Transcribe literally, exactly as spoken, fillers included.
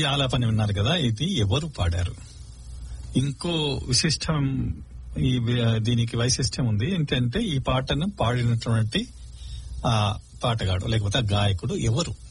ఆలాపన విన్నారు కదా, ఇది ఎవరు పాడారు? ఇంకో విశిష్టం, ఈ దీనికి వైశిష్టం ఉంది ఏంటంటే ఈ పాటను పాడినటువంటి ఆ పాటగాడు లేకపోతే గాయకుడు ఎవరు